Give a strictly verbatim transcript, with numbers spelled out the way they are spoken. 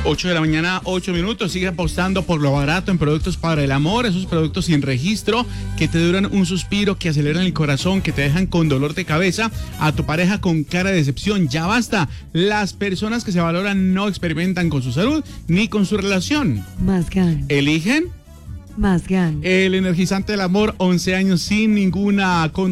ocho de la mañana, ocho minutos. Sigue apostando por lo barato en productos para el amor, esos productos sin registro que te duran un suspiro, que aceleran el corazón, que te dejan con dolor de cabeza, a tu pareja con cara de decepción. Ya basta. Las personas que se valoran no experimentan con su salud ni con su relación. Más gan. Eligen Más gan. el energizante del amor, once años sin ninguna